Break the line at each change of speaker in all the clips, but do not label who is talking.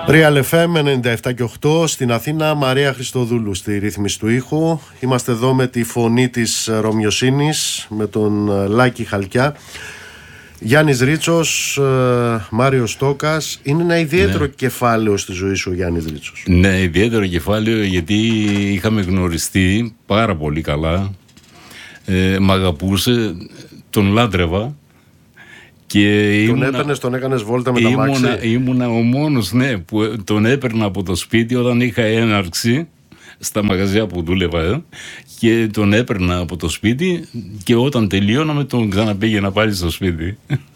Real FM 97 και 8 στην Αθήνα, Μαρία Χριστοδούλου στη ρύθμιση του ήχου. Είμαστε εδώ με τη φωνή της Ρωμιοσύνης, με τον Λάκη Χαλκιά. Γιάννης Ρίτσος, Μάριος Τόκας. Είναι ένα ιδιαίτερο κεφάλαιο στη ζωή σου ο Γιάννης Ρίτσος.
Ναι, ιδιαίτερο κεφάλαιο, γιατί είχαμε γνωριστεί πάρα πολύ καλά. Μ' αγαπούσε, τον λάτρευα. Και
τον έπαιρνες, τον έκανες βόλτα με τα μάξι.
Ήμουνα ο μόνος, που τον έπαιρνα από το σπίτι όταν είχα έναρξη στα μαγαζιά που δούλευα, και τον έπαιρνα από το σπίτι, και όταν τελείωναμε τον ξαναπήγαινα πάλι στο σπίτι.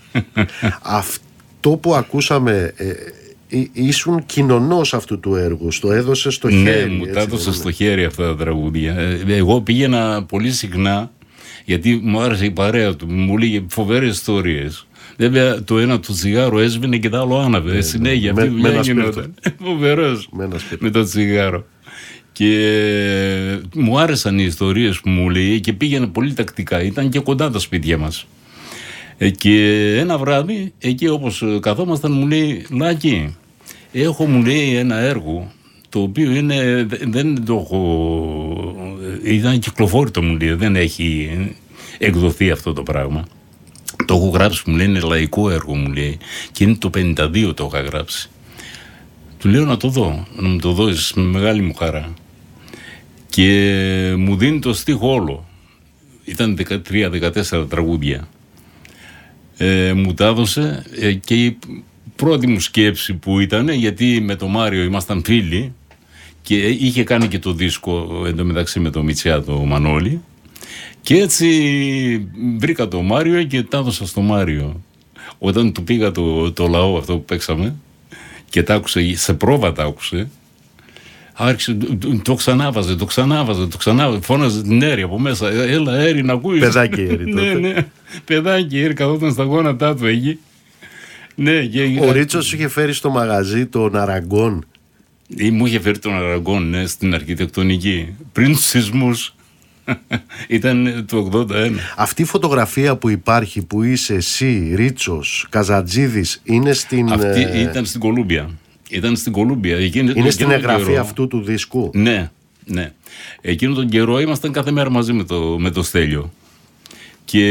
Αυτό που ακούσαμε, ήσουν κοινωνός αυτού του έργου, το έδωσε στο χέρι.
Ναι, μου τα έδωσε στο χέρι αυτά τα τραγούδια. Εγώ πήγαινα πολύ συχνά, γιατί μου άρεσε η παρέα του, μου λέγε φοβερές ιστορίες. Βέβαια το ένα το τσιγάρο έσβηνε και το άλλο άναβε. Συνέχεια αυτή η δουλειά γινόταν. Φοβερός με το τσιγάρο. Και μου άρεσαν οι ιστορίες που μου λέει και πήγαινε πολύ τακτικά. Ήταν και κοντά τα σπίτια μας. Και ένα βράδυ, εκεί όπως καθόμασταν, μου λέει, Λάκη, έχω, μου λέει, ένα έργο το οποίο δεν το έχω, ήταν κυκλοφόρητο, μου λέει, δεν έχει εκδοθεί αυτό το πράγμα. Το έχω γράψει, μου λέει, είναι λαϊκό έργο, μου λέει, και είναι το 52 το είχα γράψει. Του λέω να το δω, να μου το δώσεις, με μεγάλη μου χαρά. Και μου δίνει το στίχο όλο. Ήταν 13-14 τραγούδια. Μου τα έδωσε, και η πρώτη μου σκέψη που ήταν, γιατί με τον Μάριο ήμασταν φίλοι και είχε κάνει και το δίσκο εντωμεταξύ με τον Μητσιά, το Μανώλη, και έτσι βρήκα τον Μάριο και τα έδωσα στο Μάριο. Όταν του πήγα το λαό αυτό που παίξαμε και τα άκουσε, σε πρόβα τα άκουσε, άρχισε, το ξανάβαζε, φώναζε την Έρη από μέσα, έλα Έρη να ακούεις.
Παιδάκι Έρη τότε.
Ναι, παιδάκι Έρη, καθόταν στα γόνατά του εκεί. Ναι,
ο Ρίτσος είχε φέρει στο μαγαζί τον Αραγκόν.
Μου είχε φέρει τον Αραγκόν, ναι, στην αρχιτεκτονική, πριν τους σεισμούς. Ήταν το 81.
Αυτή η φωτογραφία που υπάρχει, που είσαι εσύ, Ρίτσος, Καζατζίδης, είναι στην...
Αυτή ήταν στην Κολούμπια. Ήταν στην Κολούμπια.
Είναι στην εγγραφή αυτού του δίσκου.
Ναι, ναι. Εκείνο τον καιρό ήμασταν κάθε μέρα μαζί με το Στέλιο. Και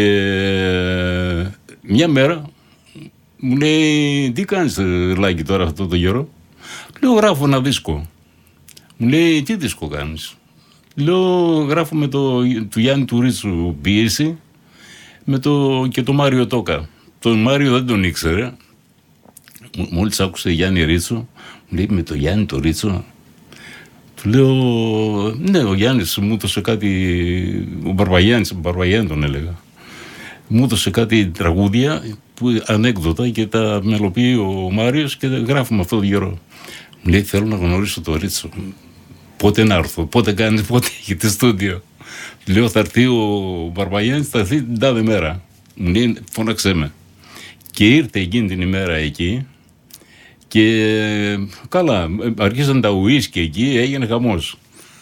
μια μέρα μου λέει, τι κάνεις, Λάκη, τώρα αυτό το καιρό? Λέω, γράφω ένα δίσκο. Μου λέει, τι δίσκο κάνεις? Λέω, γράφω με του Γιάννη του Ρίτσου πίεση, και το Μάριο Τόκα. Τον Μάριο δεν τον ήξερε. Μόλις άκουσε Γιάννη Ρίτσο, μου λέει, με το Γιάννη το Ρίτσο? Του λέω, ναι, ο Γιάννης μου έδωσε κάτι, ο Μπαρβαγιάννη τον έλεγα. Μου έδωσε κάτι τραγούδια, ανέκδοτα, και τα μελοποιεί ο Μάριος και γράφουμε αυτό το καιρό. Μου λέει, θέλω να γνωρίσω το Ρίτσο. Πότε να έρθω, πότε έχετε στούντιο? Λέω, θα έρθει ο Μπαρβαγιάννης, θα έρθει την τάδε μέρα. Μου λέει, φώναξέ με. Και ήρθε εκείνη την ημέρα εκεί, και καλά, αρχίσαν τα ουίσκι εκεί, έγινε χαμός.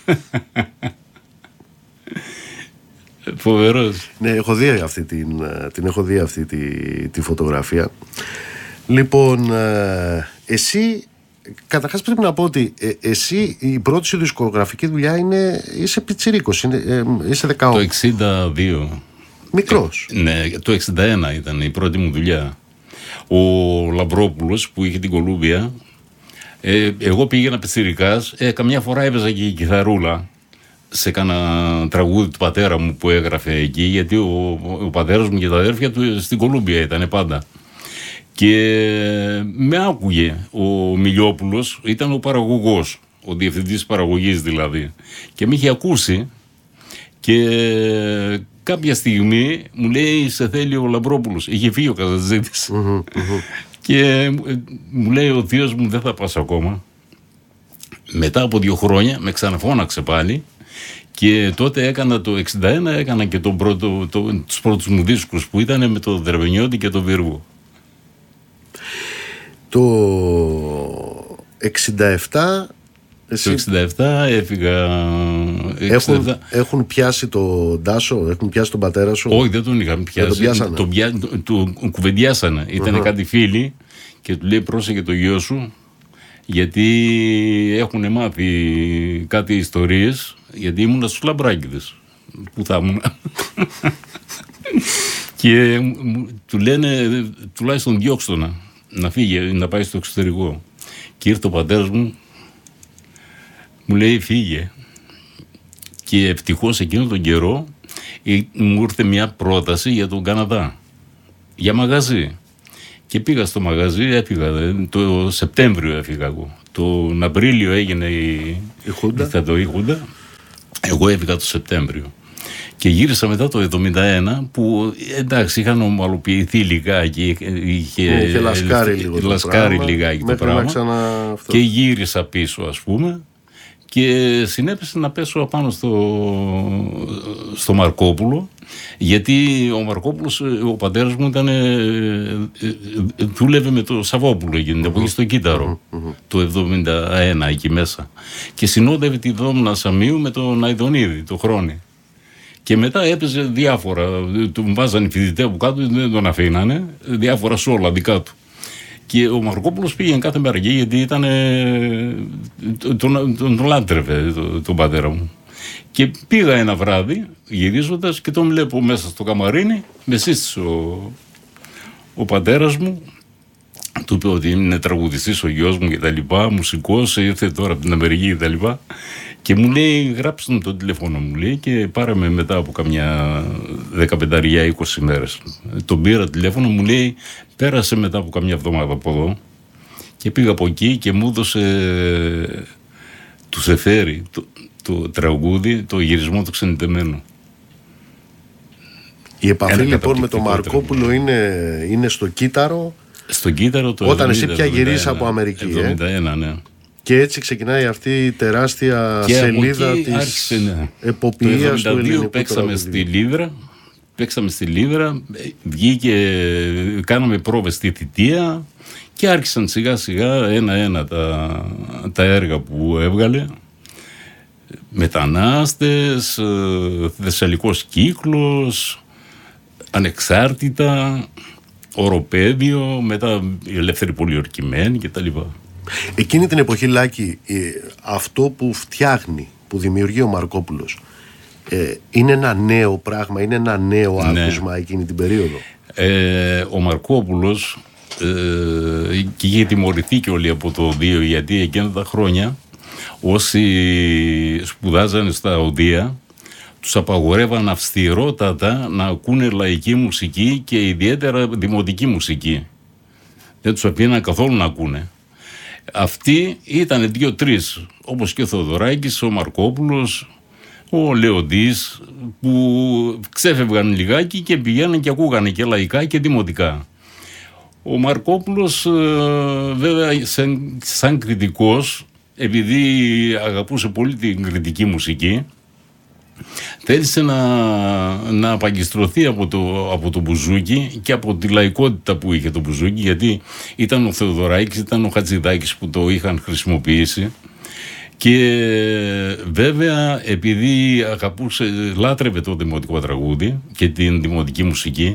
Φοβερός.
Ναι, έχω δει αυτή τη φωτογραφία. Λοιπόν, εσύ, καταρχάς πρέπει να πω ότι εσύ η πρώτη σου δισκογραφική δουλειά είσαι πιτσιρίκος, είσαι 18.
Το 62.
Μικρός.
Ναι, το 61 ήταν η πρώτη μου δουλειά. Ο Λαμπρόπουλος που είχε την Κολούμπια, εγώ πήγαινα πιτσιρικάς, καμιά φορά έπαιζα και η κιθαρούλα σε κάνα τραγούδι του πατέρα μου που έγραφε εκεί, γιατί ο πατέρας μου και τα αδέρφια του στην Κολούμπια ήταν πάντα. Και με άκουγε ο Μιλιόπουλος, ήταν ο παραγωγός, ο διευθυντής παραγωγής δηλαδή, και με είχε ακούσει, και κάποια στιγμή μου λέει, σε θέλει ο Λαμπρόπουλος. Είχε φύγει ο Καζατζίδης. Και μου λέει, ο θείος μου, δεν θα πας ακόμα. Μετά από 2 χρόνια με ξαναφώναξε πάλι, και τότε έκανα το 61, έκανα και τους πρώτους μου δίσκους, που ήταν με το Δερβενιώτη και το Βίργο.
Το 67...
Το 67 έφυγα.
Έχουν πιάσει τον Τάσο, έχουν πιάσει τον πατέρα σου?
Όχι, δεν τον είχαν πιάσει. Τον κουβεντιάσανε. Ήταν κάτι φίλοι και του λέει, πρόσεχε το γιο σου. γιατί έχουν μάθει κάτι ιστορίες, γιατί ήμουν στους Λαμπράκηδες που θα ήμουν. Και του λένε τουλάχιστον διώξτονα να φύγει, να πάει στο εξωτερικό. Και ήρθε ο πατέρας μου, μου λέει φύγε. Και ευτυχώς εκείνο τον καιρό μου ήρθε μια πρόταση για τον Καναδά, για μαγαζί. Και πήγα στο μαγαζί, έφυγα, το Σεπτέμβριο έφυγα εγώ. Τον Απρίλιο έγινε η Χούντα. Εγώ έφυγα το Σεπτέμβριο. Και γύρισα μετά το 1971 που εντάξει είχαν ομαλοποιηθεί λιγάκι, είχε λασκάρει λιγάκι το πράγμα και γύρισα πίσω ας πούμε και συνέπεσε να πέσω απάνω στο Μαρκόπουλο, γιατί ο Μαρκόπουλος, ο πατέρας μου δούλευε με το Σαββόπουλο εκείνη την εποχή στο Κύτταρο το 1971 εκεί μέσα και συνόδευε τη Δόμνα Σαμίου με τον Αηδονίδη, το Χρόνι. Και μετά έπαιζε διάφορα, του βάζανε φοιτητέ από κάτω, δεν τον αφήνανε, διάφορα σόλα δικά του. Και ο Μαρκόπουλος πήγαινε κάθε μέρα εκεί, γιατί τον λάτρευε τον πατέρα μου. Και πήγα ένα βράδυ, γυρίζοντας, και τον βλέπω μέσα στο καμαρίνι, με σύστησε ο πατέρας μου, του είπε ότι είναι τραγουδιστής ο γιος μου και τα λοιπά, μουσικός, ήρθε τώρα από την Αμερική και τα λοιπά. Και μου λέει, γράψτε μου το τηλέφωνο μου, λέει, και πάρε με μετά από καμιά 15-20 μέρες. Τον πήρα τηλέφωνο, μου λέει, πέρασε μετά από καμιά εβδομάδα από εδώ και πήγα από εκεί και μου έδωσε του Σεφέρη το τραγούδι, το γυρισμό του Ξενιτεμένου.
Η επαφή λοιπόν με τον Μαρκόπουλο είναι στο Κύτταρο.
Στο Κύτταρο το
όταν εσύ πια γυρίζεις από Αμερική.
71, ναι.
Και έτσι ξεκινάει αυτή η τεράστια και σελίδα της εποποιίας του ελληνικού.
Παίξαμε στη Λίδρα, βγήκε, κάναμε πρόβες στη Θητεία και άρχισαν σιγά σιγά ένα-ένα τα έργα που έβγαλε. Μετανάστες, Θεσσαλικός κύκλος, Ανεξάρτητα, Οροπέδιο, μετά η Ελεύθερη Πολιορκημένη κτλ.
Εκείνη την εποχή, Λάκη, αυτό που φτιάχνει, που δημιουργεί ο Μαρκόπουλος, είναι ένα νέο πράγμα, είναι ένα νέο άκουσμα εκείνη την περίοδο.
Ο Μαρκόπουλος και είχε τιμωρηθεί και όλοι από το ΟΔείο, γιατί εκείνα τα χρόνια όσοι σπουδάζανε στα ΟΔεία τους απαγορεύαν αυστηρότατα να ακούνε λαϊκή μουσική και ιδιαίτερα δημοτική μουσική. Δεν τους αφήναν καθόλου να ακούνε. Αυτοί ήταν 2-3, όπως και ο Θεοδωράκης, ο Μαρκόπουλος, ο Λεοντής, που ξέφευγαν λιγάκι και πηγαίναν και ακούγανε και λαϊκά και δημοτικά. Ο Μαρκόπουλος βέβαια σαν κριτικός, επειδή αγαπούσε πολύ την κριτική μουσική, θέλησε να απαγκιστρωθεί από το μπουζούκι και από τη λαϊκότητα που είχε το μπουζούκι, γιατί ήταν ο Θεοδωράκης, ήταν ο Χατζηδάκης που το είχαν χρησιμοποιήσει και βέβαια επειδή λάτρευε το δημοτικό τραγούδι και την δημοτική μουσική,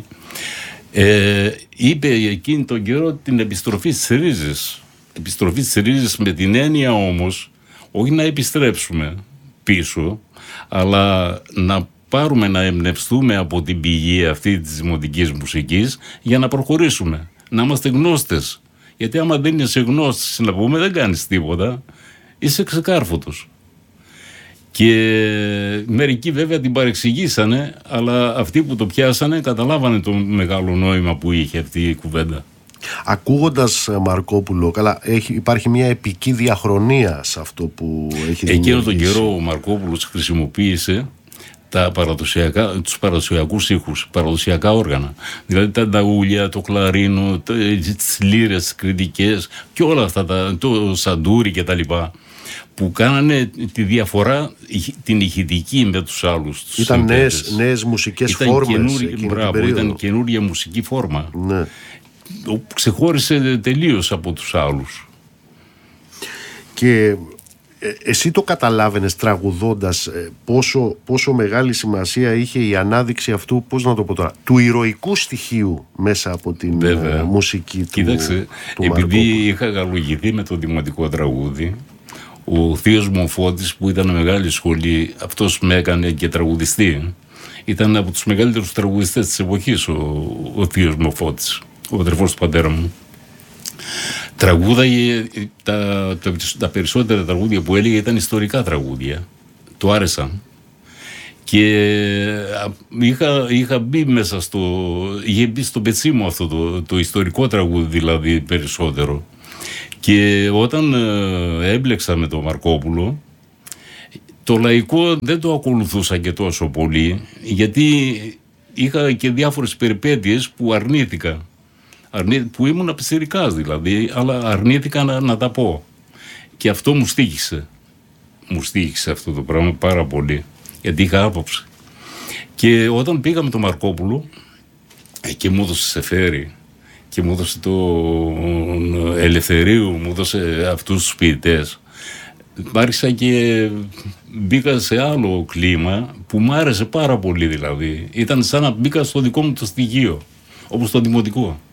είπε εκείνη τον καιρό την επιστροφή στις ρίζες. Επιστροφή στις ρίζες με την έννοια όμως όχι να επιστρέψουμε πίσω, αλλά να πάρουμε, να εμπνευστούμε από την πηγή αυτή της δημοτικής μουσικής για να προχωρήσουμε, να είμαστε γνώστες. Γιατί άμα δεν είσαι γνώστης, να πούμε, δεν κάνεις τίποτα, είσαι ξεκάρφωτος. Και μερικοί βέβαια την παρεξηγήσανε, αλλά αυτοί που το πιάσανε καταλάβανε το μεγάλο νόημα που είχε αυτή η κουβέντα.
Ακούγοντας Μαρκόπουλο, καλά, υπάρχει μια επική διαχρονία σε αυτό που έχει δημιουργήσει.
Εκείνο τον καιρό ο Μαρκόπουλος χρησιμοποίησε τους παραδοσιακούς ήχους, παραδοσιακά όργανα. Δηλαδή τα νταούλια, το κλαρίνο, τις λύρες, τις κριτικές και όλα αυτά, το σαντούρι και τα λοιπά, που κάνανε τη διαφορά την ηχητική με τους άλλους.
Ήταν νέες μουσικές φόρμες.
Ήταν καινούργια μουσική φόρμα.
Ναι.
Ξεχώρισε τελείως από τους άλλους.
Και εσύ το καταλάβαινες τραγουδώντας πόσο μεγάλη σημασία είχε η ανάδειξη αυτού, πώς να το πω τώρα, του ηρωικού στοιχείου μέσα από την μουσική του.
Κοίταξε, επειδή είχα γαλουγηθεί με το δημοτικό τραγούδι, ο θείος μου ο Φώτης, που ήταν μεγάλη σχολή, αυτός με έκανε και τραγουδιστή. Ήταν από τους μεγαλύτερους τραγουδιστές της εποχής ο θείος μου ο Φώτης, ο αδερφός του πατέρα μου. Τραγούδαγε, τα περισσότερα τραγούδια που έλεγε ήταν ιστορικά τραγούδια. Του άρεσαν. Και είχα μπει μέσα είχε μπει στο πετσί μου αυτό το ιστορικό τραγούδι, δηλαδή, περισσότερο. Και όταν έμπλεξα με τον Μαρκόπουλο, το λαϊκό δεν το ακολουθούσα και τόσο πολύ, γιατί είχα και διάφορες περιπέτειες που αρνήθηκα. Που ήμουν απιστηρικάς δηλαδή, αλλά αρνήθηκα να τα πω. Και αυτό μου στοίχησε. Μου στοίχησε αυτό το πράγμα πάρα πολύ, γιατί είχα άποψη. Και όταν πήγα με τον Μαρκόπουλο και μου έδωσε Σεφέρι και μου έδωσε τον Ελευθερίου, μου έδωσε αυτούς τους ποιητές, άρχισα και μπήκα σε άλλο κλίμα που μου άρεσε πάρα πολύ, δηλαδή. Ήταν σαν να μπήκα στο δικό μου το στοιχείο, όπως το δημοτικό.